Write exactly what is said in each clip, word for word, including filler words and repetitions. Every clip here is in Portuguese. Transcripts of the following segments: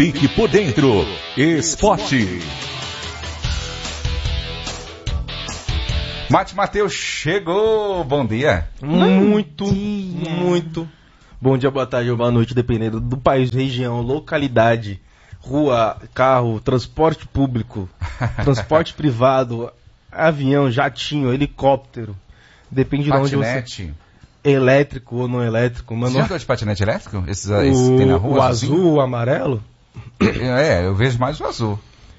Fique por dentro. Esporte. Mate Matheus chegou. Bom dia. Muito, dia. muito. Bom dia, boa tarde ou boa noite, dependendo do país, região, localidade, rua, carro, transporte público, transporte privado, avião, jatinho, helicóptero. Depende patinete. De onde você... Elétrico ou não elétrico. Mano... Você já andou de patinete elétrico? Esses, o... esses que tem na rua? O azul, assim? O amarelo? É, eu vejo mais o azul.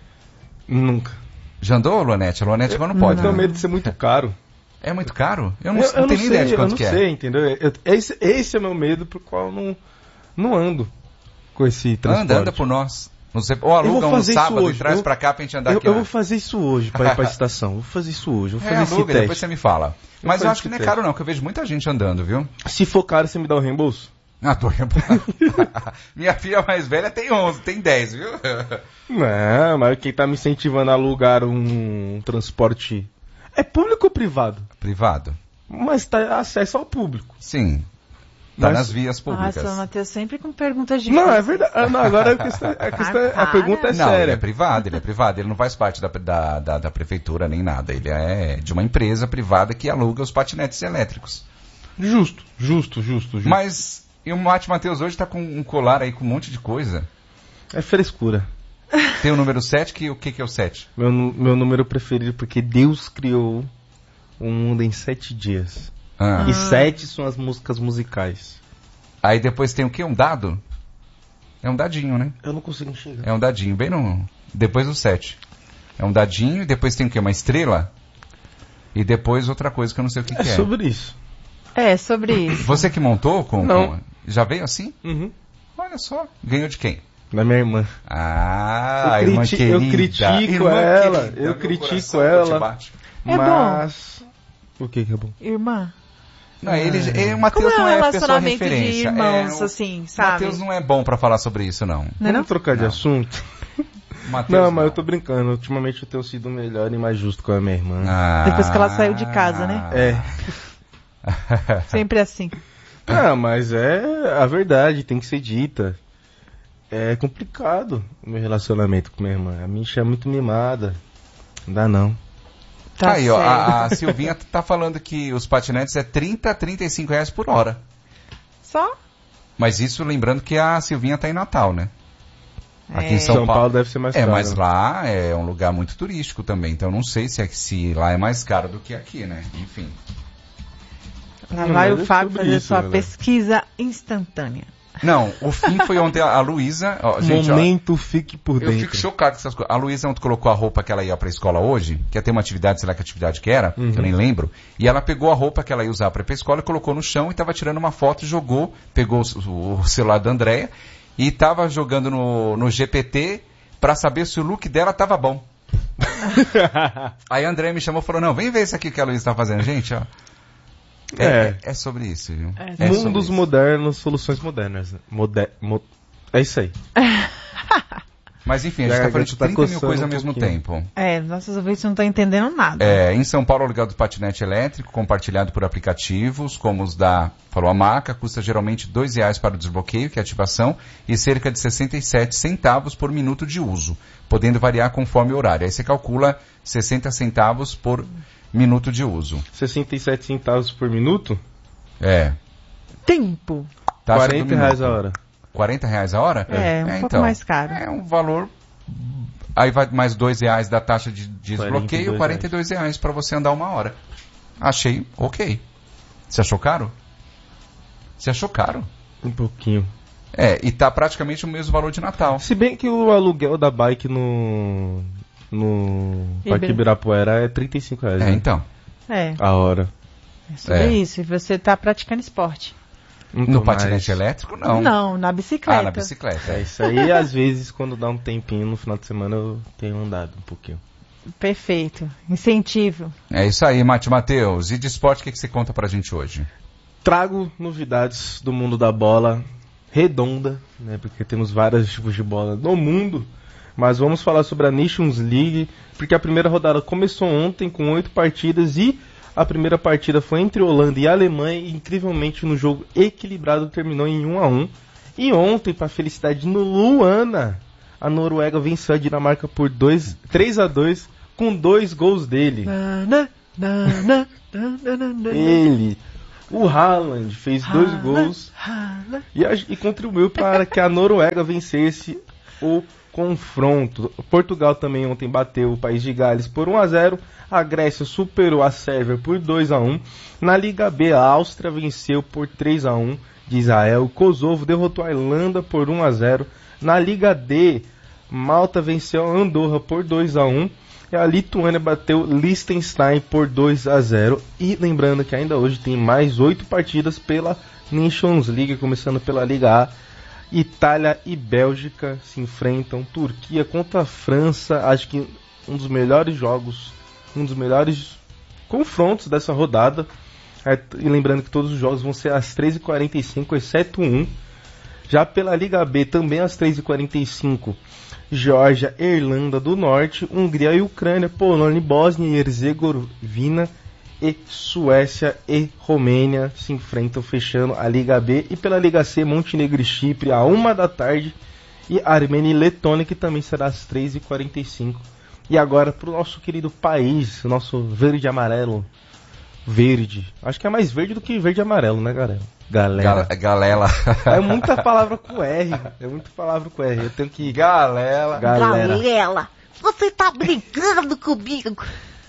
Nunca. Já andou, Luanete? A Luanete agora não pode. Eu tenho né? medo de ser muito caro. É muito caro? Eu não, eu, eu não eu tenho não nem ideia de quanto eu que é. Eu não sei, entendeu? Eu, esse, esse é o meu medo pro qual eu não, não ando com esse transporte. Anda, anda por nós. Você, ou aluga um sábado e traz eu, pra cá pra gente andar eu, aqui. Eu ó. vou fazer isso hoje pra ir pra estação. Vou fazer isso hoje. Vou fazer é, esse aluga, teste. depois você me fala. Mas eu, eu acho que não é teste. caro não, porque eu vejo muita gente andando, viu? Se for caro, você me dá o reembolso? Ah, tô reembolsando. Minha filha mais velha tem onze, tem dez, viu? Não, mas quem tá me incentivando a alugar um transporte... É público ou privado? Privado. Mas tá acesso ao público. Sim. Tá mas... nas vias públicas. Nossa, o Matheus sempre com perguntas difíceis. Não, é verdade. Não, agora a, questão, a, questão, ah, a pergunta é não, séria. Ele é privado, ele é privado. Ele não faz parte da, da, da, da prefeitura nem nada. Ele é de uma empresa privada que aluga os patinetes elétricos. Justo, justo, justo, justo. Mas, e o Mate Matheus hoje tá com um colar aí com um monte de coisa. É frescura. Tem o número sete, que, o que, que é o sete? Meu, meu número preferido, porque Deus criou o mundo em sete dias. Ah. E sete são as músicas musicais. Aí depois tem o quê? Um dado? É um dadinho, né? Eu não consigo enxergar. É um dadinho, bem no... Depois do sete. É um dadinho e depois tem o quê? Uma estrela? E depois outra coisa que eu não sei o que, é que é. É sobre isso. É, sobre isso. Você que montou com... Não. com... Já veio assim? Uhum. Olha só. Ganhou de quem? Da minha irmã. Ah, eu, irmã criti- querida. eu critico irmã ela. querida, Eu meu critico ela. É mas... O que que é bom? Irmã. Não, ele, ele, o Como Matheus é o não é a pessoa relacionamento de referência. irmãos, é, o assim, sabe? Matheus não é bom pra falar sobre isso, não. Não é Vamos não? trocar de Não. assunto? Mateus, Não, mas eu tô brincando. Ultimamente eu tenho sido melhor e mais justo com a minha irmã. Ah. Depois que ela saiu de casa, né? É. Sempre assim. Não, mas é a verdade, tem que ser dita. É complicado o meu relacionamento com minha irmã. A Misha é muito mimada. Não dá não. Tá Aí, ó, certo. a, a Silvinha tá falando que os patinetes é trinta a trinta e cinco reais por hora. Só? Mas isso lembrando que a Silvinha tá em Natal, né? Aqui É. em São, São Paulo deve ser mais É, caro. mas lá é um lugar muito turístico também. Então não sei se, é, se lá é mais caro do que aqui, né? Enfim. Lá Não, vai mas o é Fábio sobre fazer isso, sua galera. pesquisa instantânea. Não, o fim foi ontem a, a Luísa... ó, gente, ó, Momento, fique por eu dentro. fico chocado com essas coisas. A Luísa ontem colocou a roupa que ela ia pra escola hoje, que ia ter uma atividade, sei lá que atividade que era, Uhum. que eu nem lembro, e ela pegou a roupa que ela ia usar pra ir pra escola e colocou no chão e tava tirando uma foto e jogou, pegou o, o celular da Andréia e tava jogando no, no G P T pra saber se o look dela tava bom. Aí a Andréia me chamou e falou, não, vem ver isso aqui que a Luísa tá fazendo. Gente, ó. É, É. é sobre isso, viu? É É sobre Mundos isso. modernos, soluções modernas. Mode- mo- É isso aí. Mas enfim, a gente Já tá falando de tá trinta mil coçando coisas ao um mesmo pouquinho. tempo. É, nossos ouvintes não estão entendendo nada. É, em São Paulo, o aluguel do patinete elétrico, compartilhado por aplicativos, como os da, falou a marca, custa geralmente dois reais para o desbloqueio, que é a ativação, e cerca de sessenta e sete centavos por minuto de uso, podendo variar conforme o horário. Aí você calcula sessenta centavos por minuto de uso. sessenta e sete centavos por minuto? É. Tempo. Taxa do quarenta minuto. reais a hora. quarenta reais a hora? É, um pouco mais caro. É um valor... Aí vai mais dois reais da taxa de, de quarenta e desbloqueio, dois quarenta e dois reais para você andar uma hora. Achei ok. Você achou caro? Você achou caro? Um pouquinho. É, e tá praticamente o mesmo valor de Natal. Se bem que o aluguel da bike no... No Parque Ibirapuera é trinta e cinco reais. É, né? então. É, A hora. é sobre É. isso. E você tá praticando esporte. Não No tô patinete mais. elétrico, não. Não, na bicicleta. Ah, na bicicleta. É isso aí, às vezes, quando dá um tempinho no final de semana, eu tenho andado um pouquinho. Perfeito. Incentivo. É isso aí, Mate Matheus. E de esporte, o que, que você conta pra gente hoje? Trago novidades do mundo da bola redonda, né? Porque temos vários tipos de bola no mundo. Mas vamos falar sobre a Nations League, porque a primeira rodada começou ontem com oito partidas e a primeira partida foi entre Holanda e Alemanha e incrivelmente no jogo equilibrado terminou em um a um. E ontem, para a felicidade no Luana, a Noruega venceu a Dinamarca por dois, três a dois com dois gols dele. Na, na, na, na, na, na, na, na. Ele, o Haaland, fez dois Haaland, gols Haaland. e, a- e contribuiu para que a Noruega vencesse o confronto. Portugal também ontem bateu o País de Gales por um a zero. A Grécia superou a Sérvia por dois a um. Na Liga B, a Áustria venceu por três a um de Israel. O Kosovo derrotou a Irlanda por um a zero. Na Liga D, Malta venceu a Andorra por dois a um. E a Lituânia bateu Liechtenstein por dois a zero. E lembrando que ainda hoje tem mais oito partidas pela Nations League, começando pela Liga A. Itália e Bélgica se enfrentam. Turquia contra a França. Acho que um dos melhores jogos, um dos melhores confrontos dessa rodada. É, e lembrando que todos os jogos vão ser às três e quarenta e cinco, exceto um. Já pela Liga B, também às três e quarenta e cinco, Geórgia e Irlanda do Norte, Hungria e Ucrânia, Polônia e Bósnia e Herzegovina e Suécia e Romênia se enfrentam, fechando a Liga B. E pela Liga C, Montenegro e Chipre a uma da tarde e Armênia e Letônia, que também será às três e quarenta e cinco. E agora para o nosso querido país, nosso verde e amarelo. Verde. Acho que é mais verde do que verde e amarelo, né, galera? Galera. Gal- Galela. É muita palavra com R. É muita palavra com R. Eu tenho que... Galela. Galera. Galela, você tá brincando comigo?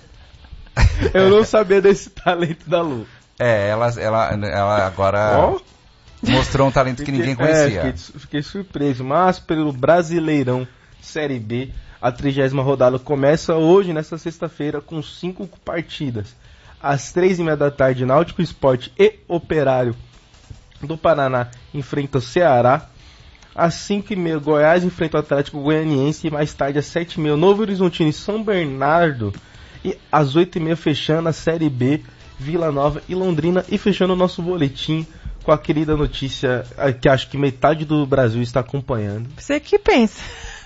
Eu não sabia desse talento da Lu. É, ela, ela, ela agora Ó. mostrou um talento que ninguém conhecia. É, fiquei, fiquei surpreso. Mas pelo Brasileirão Série B, a trigésima rodada começa hoje, nesta sexta-feira, com cinco partidas. Às três e meia da tarde, Náutico Sport e Operário do Paraná enfrentam o Ceará. Às cinco e meia, Goiás enfrenta o Atlético Goianiense. E mais tarde, às sete e meia, Novo Horizontino e São Bernardo. E às oito e meia, fechando a Série B, Vila Nova e Londrina. E fechando o nosso boletim com a querida notícia que acho que metade do Brasil está acompanhando. Você que pensa.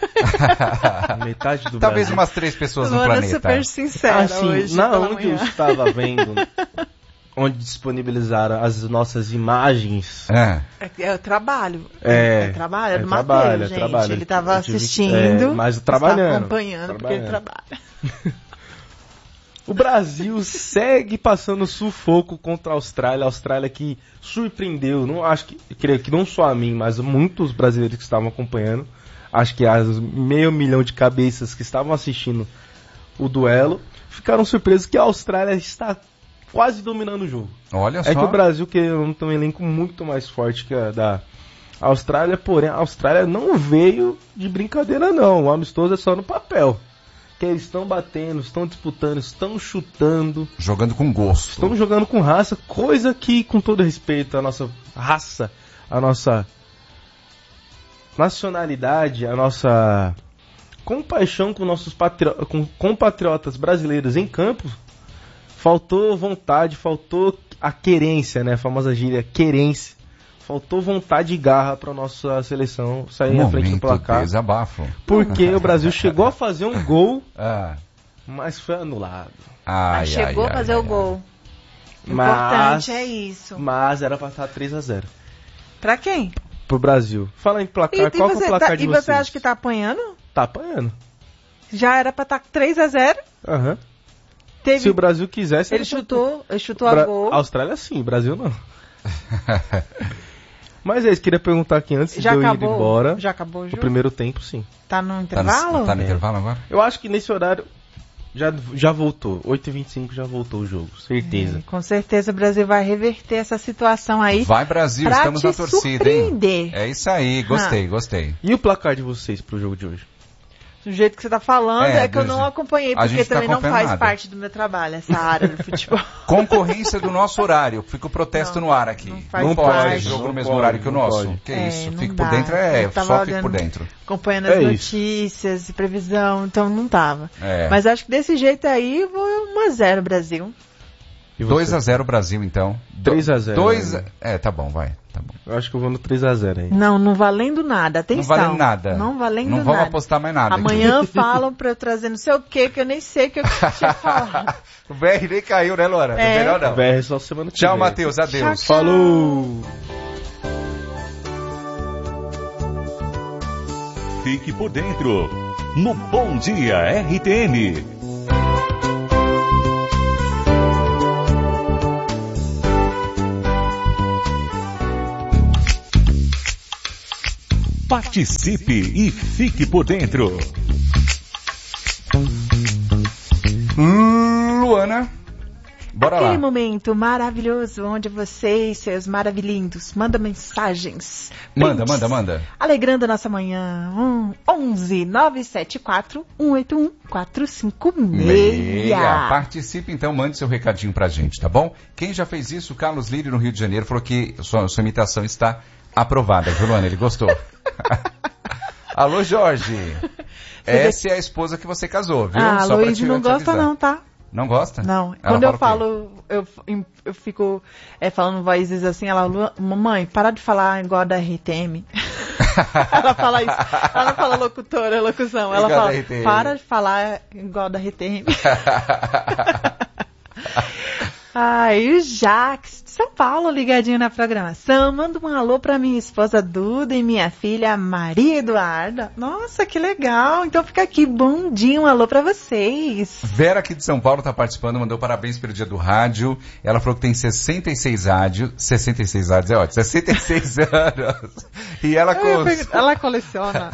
Metade do Talvez Brasil. umas três pessoas no Luana planeta. super sincera Assim, hoje. na pela onde eu manhã. estava vendo, onde disponibilizaram as nossas imagens. É. É, é o trabalho. É, é trabalho, é é do trabalho, Matheus, é gente. trabalho. Ele estava Eu tive- assistindo, é, mas trabalhando, estava acompanhando, porque ele trabalhando. trabalha. O Brasil segue passando sufoco contra a Austrália. A Austrália que surpreendeu, não acho que, creio que não só a mim, mas muitos brasileiros que estavam acompanhando. Acho que as meio milhão de cabeças que estavam assistindo o duelo ficaram surpresos que a Austrália está quase dominando o jogo. Olha só. É que o Brasil que tem um elenco muito mais forte que a da Austrália, porém a Austrália não veio de brincadeira não. O amistoso é só no papel. Que eles estão batendo, estão disputando, estão chutando, Jogando com gosto. estão jogando com raça, coisa que, com todo respeito à nossa raça, à nossa nacionalidade, a nossa compaixão com nossos patri... com compatriotas brasileiros em campo, faltou vontade, faltou a querência, né, a famosa gíria querência, faltou vontade e garra para nossa seleção sair à frente do Momento placar, desabafo. porque o Brasil chegou a fazer um gol, Ah. mas foi anulado. Ai, Mas chegou ai, a fazer ai, o ai. gol. O Mas- importante é isso. Mas era para estar três a zero Pra quem? pro Brasil. Fala em placar, E, e qual que é você, o placar tá- de e vocês? você acha que tá apanhando? Tá apanhando. Já era pra estar três a zero. Aham. Teve, Se o Brasil quisesse... ele chutou, ele chutou Bra- a gol. Austrália sim, Brasil não. Mas é isso, queria perguntar aqui antes Já de eu ir acabou, embora. já acabou o O jogo? primeiro tempo, sim. Tá no Tá intervalo? no, tá no É. intervalo agora? Eu acho que nesse horário já, já voltou. oito e vinte e cinco já voltou o jogo, certeza. Com certeza o Brasil vai reverter essa situação aí. Vai Brasil, pra estamos te na torcida, hein? surpreender. É isso aí, gostei, Ah. gostei. E o placar de vocês pro jogo de hoje? Do jeito que você tá falando, É, é, que eu do não je- acompanhei, a porque gente tá também não acompanhando faz nada. parte do meu trabalho, essa área do futebol. Concorrência do nosso horário. Fica o protesto Não, no ar aqui. não faz Não pode parte. ter jogo Não no mesmo pode, horário que o não nosso. pode. Que É, isso? não Fico dá. por dentro, é, Eu tava só fico por olhando- dentro. Acompanhando as É isso. notícias e previsão, então não tava. É. Mas acho que desse jeito aí, vou um a zero Brasil. E você? dois a zero Brasil, então. três a zero, dois né? É, tá bom, vai. Tá bom. Eu acho que eu vou no três a zero aí. Não, não valendo nada, atenção. Não vale nada. Não valendo Não nada. vamos apostar mais nada. aqui. Amanhã falam pra eu trazer não sei o que, que eu nem sei o que eu tinha falado. O B R nem caiu, né, Laura? É. Melhor não. V R só semana que Tchau, vem. Matheus. Adeus. Tchau, tchau. Falou! fique por dentro. No Bom Dia R T M. Participe e fique por dentro. Luana, bora Aquele lá. momento maravilhoso onde você e seus maravilhindos mandam mensagens. Manda, prints, manda, manda. Alegrando a nossa manhã. Um, onze nove sete quatro, um oito um, quatro cinco seis. Meia. Participe então, mande seu recadinho pra gente, tá bom? Quem já fez isso, Carlos Lírio, no Rio de Janeiro, falou que sua, sua imitação está aprovada, viu, Luana? Ele gostou. Alô, Jorge. Essa é a esposa que você casou, viu? Ah, Só pra Luiz te- não te gosta avisar. não, tá? Não gosta? Não. Ela Quando eu fala o falo, eu, eu fico é, falando vozes assim, ela, "Lu- mamãe, para de falar igual da R T M. Ela fala isso. Ela não fala locutora, locução. Ela Igual fala, da R T M. para de falar igual da R T M. Ai, o Jax de São Paulo ligadinho na programação. Manda um alô pra minha esposa Duda e minha filha Maria Eduarda. Nossa, que legal. Então fica aqui, bom dia, um alô pra vocês. Vera aqui de São Paulo está participando, mandou parabéns pelo dia do rádio. Ela falou que tem sessenta e seis rádios. sessenta e seis rádios é ótimo. sessenta e seis anos. E ela, Eu ia cons... perguntar, ela coleciona.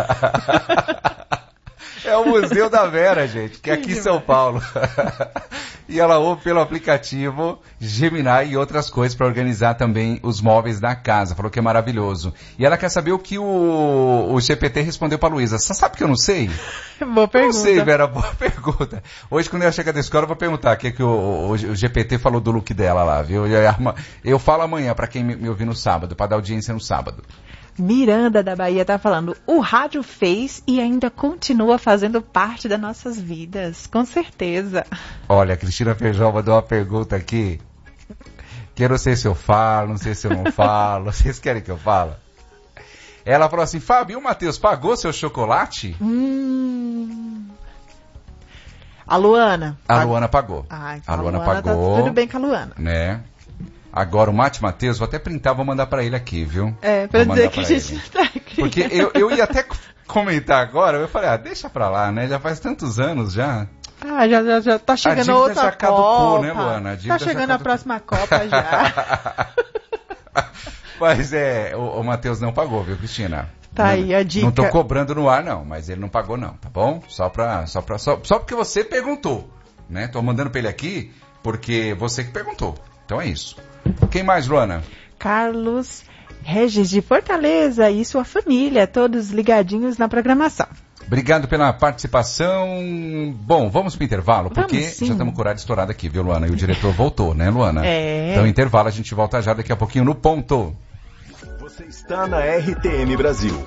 É o Museu da Vera, gente, que é aqui em São Paulo. E ela ouve pelo aplicativo Gemini e outras coisas para organizar também os móveis da casa. Falou que é maravilhoso. E ela quer saber o que o, o G P T respondeu para a Luísa. Você sabe que eu não sei? Boa pergunta. Não sei, Vera, boa pergunta. Hoje, quando ela chegar da escola, eu vou perguntar o que, é que o, o, o G P T falou do look dela lá, viu? Eu, eu falo amanhã para quem me, me ouvir no sábado, para dar audiência no sábado. Miranda da Bahia tá falando, o rádio fez e ainda continua fazendo parte das nossas vidas, com certeza. Olha, a Cristina Feijão mandou uma pergunta aqui, que eu não sei se eu falo, não sei se eu não falo, vocês querem que eu fale? Ela falou assim, Fábio, o Matheus pagou seu chocolate? Hum... A Luana. A Luana pagou. Ah, então a Luana, a Luana pagou. tá tudo bem com a Luana. Né? Agora o Mate Matheus, vou até printar, vou mandar pra ele aqui, viu? É, pra Vou dizer mandar que a pra gente ele. tá aqui. Porque eu, eu ia até comentar agora, eu falei, ah, deixa pra lá, né? Já faz tantos anos já. Ah, já, já, já tá chegando dívida outra já caducou, Copa. né, Luana? A dívida Tá já chegando a caducou. próxima Copa já. Mas é, o, o Matheus não pagou, viu, Cristina? Tá não, aí a dica. Não tô cobrando no ar, não, mas ele não pagou, não, tá bom? Só pra, só pra, só, só porque você perguntou, né? Tô mandando pra ele aqui porque você que perguntou. Então é isso. Quem mais, Luana? Carlos Regis de Fortaleza e sua família, todos ligadinhos na programação. Obrigado pela participação. Bom, vamos pro intervalo, porque Vamos, sim. já estamos com o horário estourado aqui, viu, Luana? E o diretor voltou, né, Luana? É. Então, intervalo, a gente volta já daqui a pouquinho no ponto. Você está na R T M Brasil.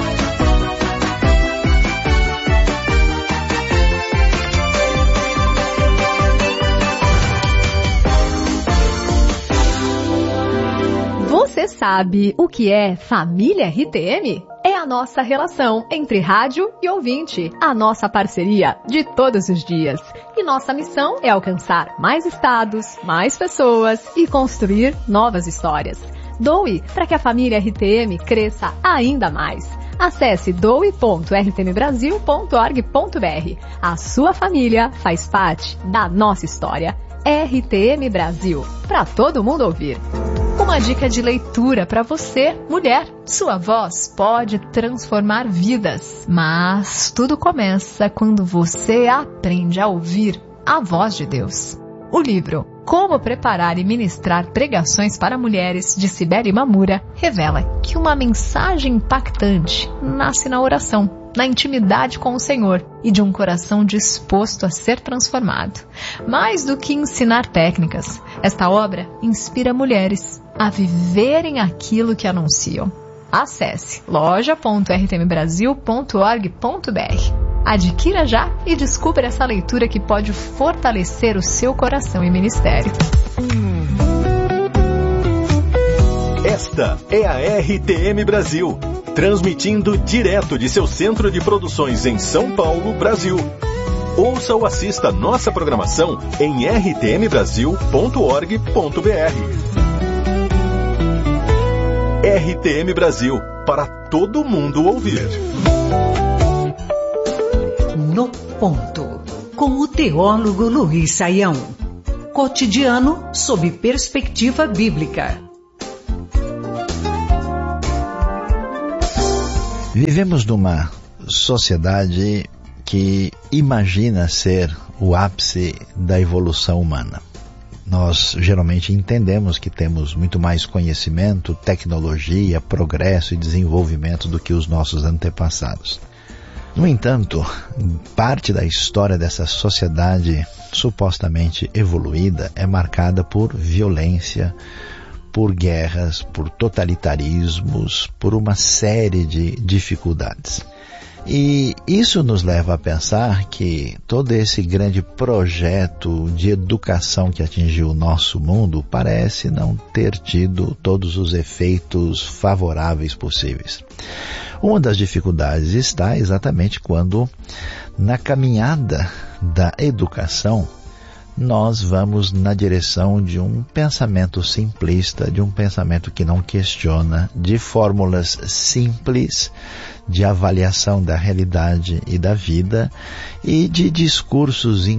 Você sabe o que é Família R T M? É a nossa relação entre rádio e ouvinte, a nossa parceria de todos os dias. E nossa missão é alcançar mais estados, mais pessoas e construir novas histórias. Doe para que a família R T M cresça ainda mais. Acesse doe ponto r t m brasil ponto org ponto b r. A sua família faz parte da nossa história. R T M Brasil, para todo mundo ouvir. Uma dica de leitura para você, mulher. Sua voz pode transformar vidas, mas tudo começa quando você aprende a ouvir a voz de Deus. O livro Como Preparar e Ministrar Pregações para Mulheres, de Cibele Mamura, revela que uma mensagem impactante nasce na oração, na intimidade com o Senhor e de um coração disposto a ser transformado. Mais do que ensinar técnicas, esta obra inspira mulheres a viverem aquilo que anunciam. Acesse loja ponto r t m brasil ponto org ponto b r. Adquira já e descubra essa leitura que pode fortalecer o seu coração e ministério. Esta é a R T M Brasil, transmitindo direto de seu centro de produções em São Paulo, Brasil. Ouça ou assista nossa programação em r t m brasil ponto org ponto b r. R T M Brasil, para todo mundo ouvir. No Ponto, com o teólogo Luiz Saião. Cotidiano sob perspectiva bíblica. Vivemos numa sociedade que imagina ser o ápice da evolução humana. Nós geralmente entendemos que temos muito mais conhecimento, tecnologia, progresso e desenvolvimento do que os nossos antepassados. No entanto, parte da história dessa sociedade supostamente evoluída é marcada por violência, por guerras, por totalitarismos, por uma série de dificuldades. E isso nos leva a pensar que todo esse grande projeto de educação que atingiu o nosso mundo parece não ter tido todos os efeitos favoráveis possíveis. Uma das dificuldades está exatamente quando, na caminhada da educação, nós vamos na direção de um pensamento simplista, de um pensamento que não questiona, de fórmulas simples de avaliação da realidade e da vida e de discursos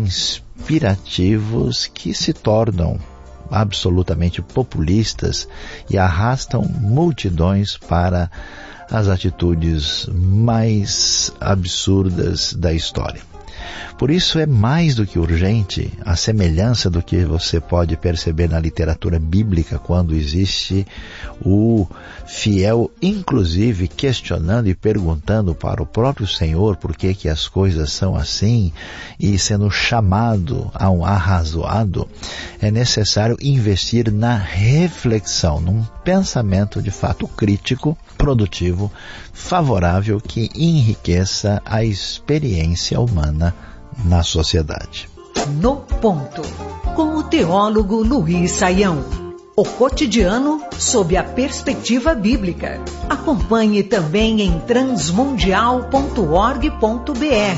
inspirativos que se tornam absolutamente populistas e arrastam multidões para as atitudes mais absurdas da história. Por isso é mais do que urgente a semelhança do que você pode perceber na literatura bíblica quando existe o fiel, inclusive, questionando e perguntando para o próprio Senhor por que que as coisas são assim e sendo chamado a um arrazoado, é necessário investir na reflexão, num pensamento de fato crítico, produtivo, favorável, que enriqueça a experiência humana na sociedade. No Ponto, com o teólogo Luiz Saião. O cotidiano sob a perspectiva bíblica. Acompanhe também em transmundial ponto org ponto br.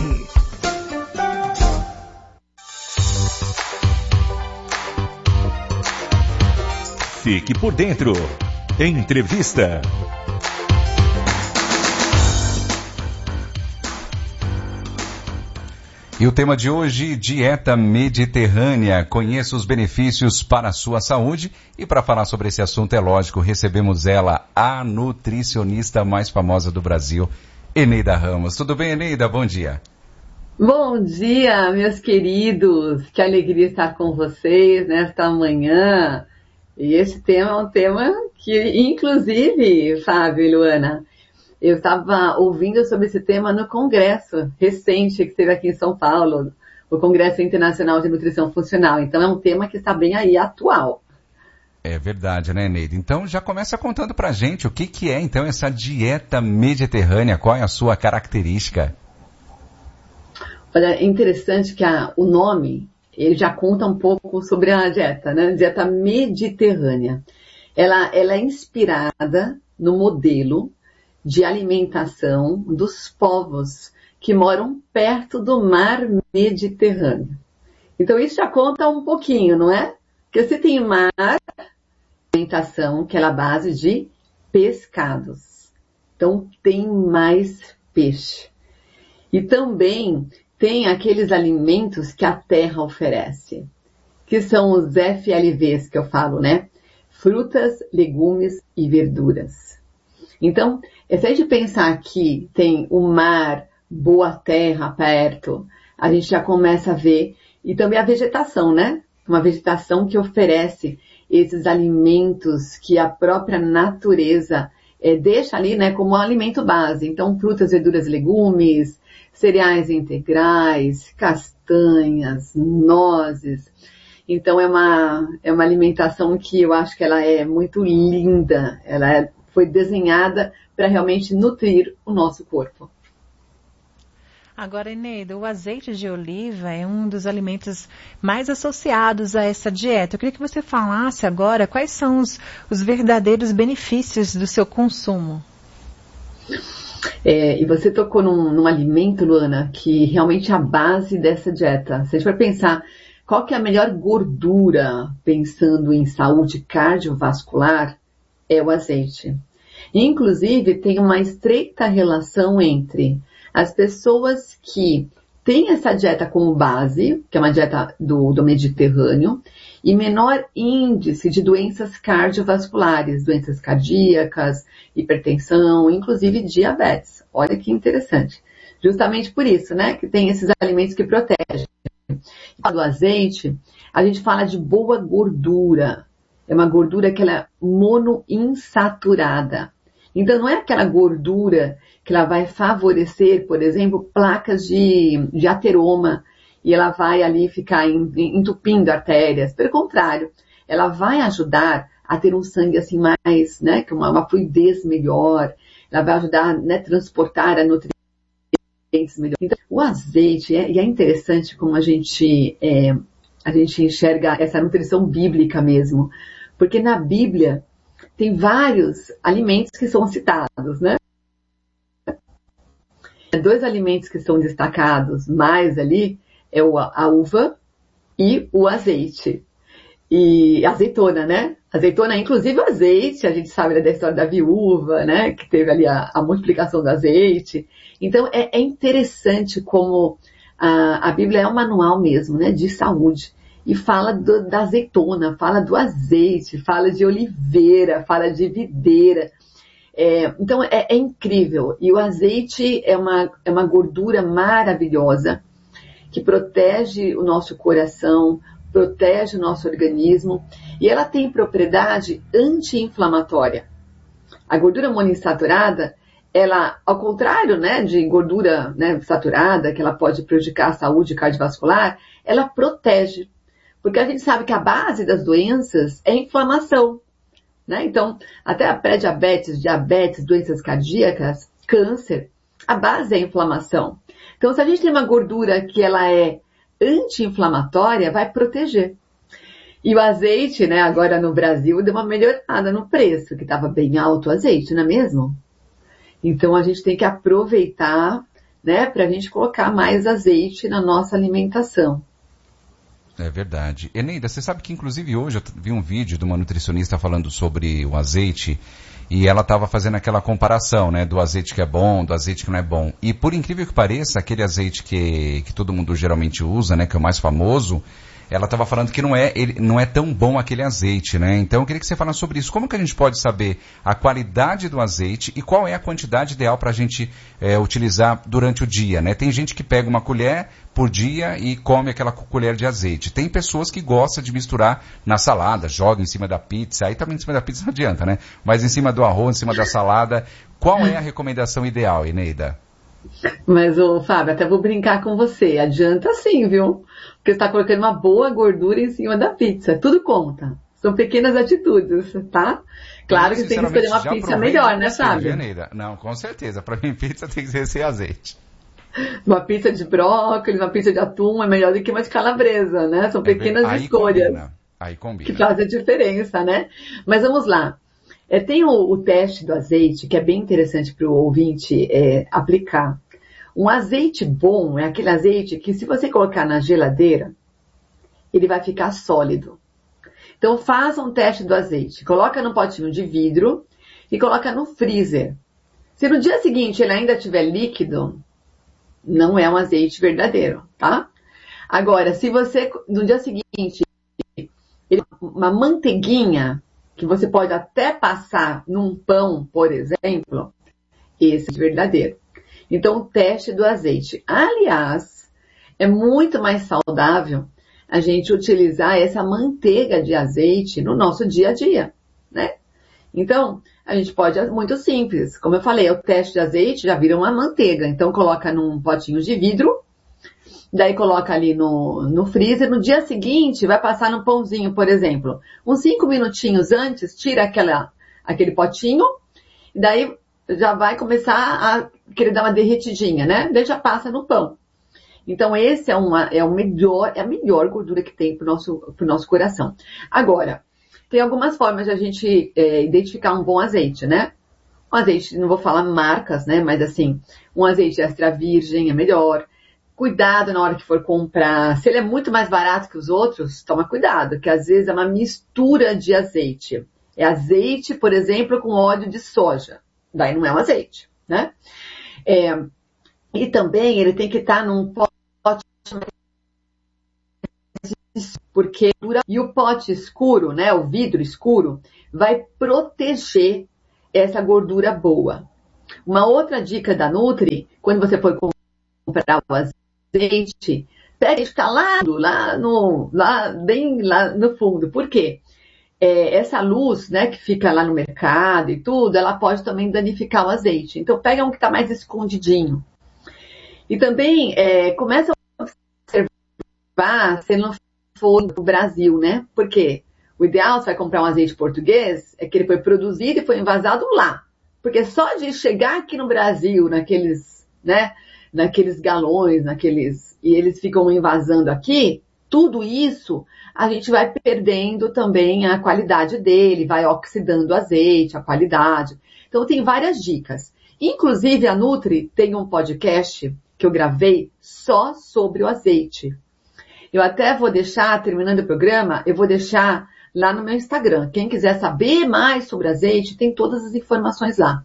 Fique por dentro. Entrevista. E o tema de hoje, dieta mediterrânea. Conheça os benefícios para a sua saúde. E para falar sobre esse assunto, é lógico, recebemos ela, a nutricionista mais famosa do Brasil, Eneida Ramos. Tudo bem, Eneida? Bom dia. Bom dia, meus queridos. Que alegria estar com vocês nesta manhã. E esse tema é um tema que, inclusive, Fábio e Luana, eu estava ouvindo sobre esse tema no congresso recente que teve aqui em São Paulo, o Congresso Internacional de Nutrição Funcional. Então é um tema que está bem aí atual. É verdade, né, Eneida? Então já começa contando pra gente o que, que é então essa dieta mediterrânea, qual é a sua característica? Olha, é interessante que a, o nome, ele já conta um pouco sobre a dieta, né? Dieta mediterrânea. Ela, ela é inspirada no modelo de alimentação dos povos que moram perto do mar Mediterrâneo. Então isso já conta um pouquinho, não é? Porque você tem mar, alimentação que é a base de pescados. Então tem mais peixe. E também tem aqueles alimentos que a terra oferece, que são os F L Vs que eu falo, né? Frutas, legumes e verduras. Então, se a gente pensar que tem o mar, boa terra perto, a gente já começa a ver, e também a vegetação, né? Uma vegetação que oferece esses alimentos que a própria natureza é, deixa ali, né, como um alimento base. Então, frutas, verduras, legumes, cereais integrais, castanhas, nozes. Então, é uma, é uma alimentação que eu acho que ela é muito linda, ela é foi desenhada para realmente nutrir o nosso corpo. Agora, Eneida, o azeite de oliva é um dos alimentos mais associados a essa dieta. Eu queria que você falasse agora quais são os, os verdadeiros benefícios do seu consumo. É, e você tocou num, num alimento, Luana, que realmente é a base dessa dieta. Se a gente for pensar qual que é a melhor gordura, pensando em saúde cardiovascular, é o azeite. Inclusive, tem uma estreita relação entre as pessoas que têm essa dieta como base, que é uma dieta do, do Mediterrâneo, e menor índice de doenças cardiovasculares, doenças cardíacas, hipertensão, inclusive diabetes. Olha que interessante. Justamente por isso, né, que tem esses alimentos que protegem. Do azeite, a gente fala de boa gordura. É uma gordura que ela é monoinsaturada. Então não é aquela gordura que ela vai favorecer, por exemplo, placas de, de ateroma, e ela vai ali ficar entupindo artérias. Pelo contrário, ela vai ajudar a ter um sangue assim mais, né, com uma, uma fluidez melhor. Ela vai ajudar, né, a transportar a nutrientes melhor. Então, o azeite, é, e é interessante como a gente, é, a gente enxerga essa nutrição bíblica mesmo. Porque na Bíblia tem vários alimentos que são citados, né? Dois alimentos que são destacados mais ali é a uva e o azeite. E azeitona, né? Azeitona, inclusive o azeite, a gente sabe da história da viúva, né? Que teve ali a, a multiplicação do azeite. Então é, é interessante como a, a Bíblia é um manual mesmo, né? De saúde. E fala do, da azeitona, fala do azeite, fala de oliveira, fala de videira. É, então é, é incrível. E o azeite é uma, é uma gordura maravilhosa que protege o nosso coração, protege o nosso organismo. E ela tem propriedade anti-inflamatória. A gordura monoinsaturada, ela, ao contrário, né, de gordura, né, saturada, que ela pode prejudicar a saúde cardiovascular, ela protege. Porque a gente sabe que a base das doenças é inflamação, né? Então, até a pré-diabetes, diabetes, doenças cardíacas, câncer, a base é a inflamação. Então, se a gente tem uma gordura que ela é anti-inflamatória, vai proteger. E o azeite, né, agora no Brasil, deu uma melhorada no preço, que estava bem alto o azeite, não é mesmo? Então, a gente tem que aproveitar, né, para a gente colocar mais azeite na nossa alimentação. É verdade. Eneida, você sabe que inclusive hoje eu vi um vídeo de uma nutricionista falando sobre o azeite e ela estava fazendo aquela comparação, né, do azeite que é bom, do azeite que não é bom. E por incrível que pareça, aquele azeite que, que todo mundo geralmente usa, né, que é o mais famoso, ela estava falando que não é, ele, não é tão bom aquele azeite, né? Então eu queria que você falasse sobre isso. Como que a gente pode saber a qualidade do azeite e qual é a quantidade ideal para a gente é, utilizar durante o dia, né? Tem gente que pega uma colher por dia e come aquela colher de azeite. Tem pessoas que gostam de misturar na salada, joga em cima da pizza, aí também em cima da pizza não adianta, né? Mas em cima do arroz, em cima da salada. Qual é a recomendação ideal, Eneida? Mas, ô, Fábio, até vou brincar com você. Adianta sim, viu? Porque você está colocando uma boa gordura em cima da pizza. Tudo conta. São pequenas atitudes, tá? Claro que você tem que escolher uma pizza melhor, né, Fábio? Não, com certeza. Para mim, pizza tem que ser sem azeite. Uma pizza de brócolis, uma pizza de atum é melhor do que uma de calabresa, né? São pequenas é, aí escolhas. Combina. Aí combina. Que fazem a diferença, né? Mas vamos lá. É, tem o, o teste do azeite, que é bem interessante para o ouvinte é, aplicar. Um azeite bom é aquele azeite que, se você colocar na geladeira, ele vai ficar sólido. Então, faça um teste do azeite. Coloca num potinho de vidro e coloca no freezer. Se no dia seguinte ele ainda estiver líquido, não é um azeite verdadeiro, tá? Agora, se você, no dia seguinte, ele, uma manteiguinha, que você pode até passar num pão, por exemplo, esse é verdadeiro. Então, o teste do azeite. Aliás, é muito mais saudável a gente utilizar essa manteiga de azeite no nosso dia a dia, né? Então, a gente pode, é muito simples. Como eu falei, o teste de azeite já vira uma manteiga. Então, coloca num potinho de vidro, daí coloca ali no, no freezer. No dia seguinte, vai passar no pãozinho, por exemplo. Uns cinco minutinhos antes, tira aquela, aquele potinho, e daí já vai começar a querer dar uma derretidinha, né? Daí já passa no pão. Então, esse é, uma, é, o melhor, é a melhor gordura que tem pro nosso, pro nosso coração. Agora, tem algumas formas de a gente é, identificar um bom azeite, né? Um azeite, não vou falar marcas, né? Mas assim, um azeite extra virgem é melhor. Cuidado na hora que for comprar. Se ele é muito mais barato que os outros, toma cuidado, que às vezes é uma mistura de azeite. É azeite, por exemplo, com óleo de soja. Daí não é um azeite, né? É, e também ele tem que estar num pote, porque e o pote escuro, né, o vidro escuro, vai proteger essa gordura boa. Uma outra dica da Nutri, quando você for comprar o azeite, pega e está lá, lá, no, lá, bem lá no fundo. Por quê? É, essa luz, né, que fica lá no mercado e tudo, ela pode também danificar o azeite. Então pega um que está mais escondidinho. E também é, começa a observar se não for no Brasil, né? Porque o ideal, se vai comprar um azeite português, é que ele foi produzido e foi envasado lá. Porque só de chegar aqui no Brasil, naqueles, né, naqueles galões, naqueles, e eles ficam envasando aqui, tudo isso a gente vai perdendo também a qualidade dele, vai oxidando o azeite, a qualidade. Então tem várias dicas. Inclusive a Nutri tem um podcast que eu gravei só sobre o azeite. Eu até vou deixar, terminando o programa, eu vou deixar lá no meu Instagram. Quem quiser saber mais sobre azeite, tem todas as informações lá.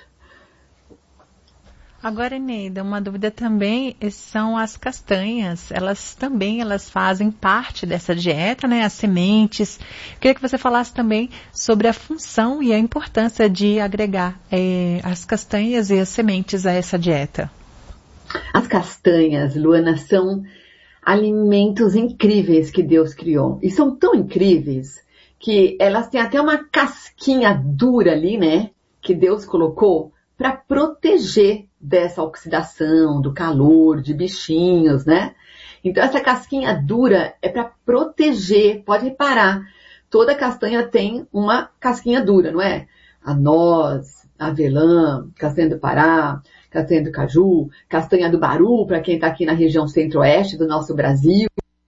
Agora, Eneida, uma dúvida também são as castanhas. Elas também elas fazem parte dessa dieta, né? As sementes. Queria que você falasse também sobre a função e a importância de agregar é, as castanhas e as sementes a essa dieta. As castanhas, Luana, são alimentos incríveis que Deus criou. E são tão incríveis que elas têm até uma casquinha dura ali, né? Que Deus colocou para proteger dessa oxidação, do calor, de bichinhos, né? Então essa casquinha dura é para proteger. Pode reparar, toda castanha tem uma casquinha dura, não é? A noz, a avelã, castanha do Pará, castanha do caju, castanha do baru, para quem está aqui na região centro-oeste do nosso Brasil.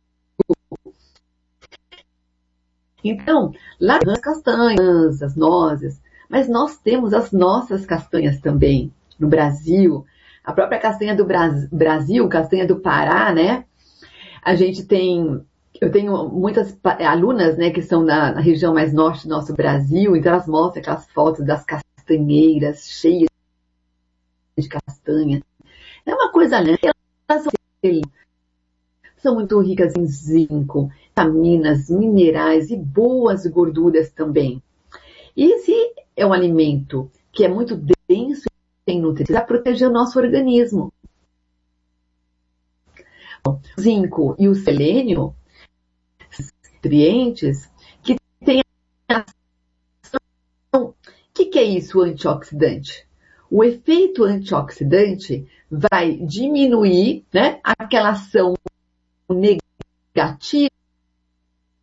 Então, lá tem as castanhas, as nozes, mas nós temos as nossas castanhas também no Brasil. A própria castanha do Brasil, castanha do Pará, né? A gente tem, eu tenho muitas alunas, né, que são na, na região mais norte do nosso Brasil, então elas mostram aquelas fotos das castanheiras cheias de castanha. É uma coisa linda. Elas são muito ricas em zinco, vitaminas, minerais e boas gorduras também. E esse é um alimento que é muito denso em nutrientes para proteger o nosso organismo. O zinco e o selênio, nutrientes que têm ação. O que, que é isso, antioxidante? O efeito antioxidante vai diminuir, né, aquela ação negativa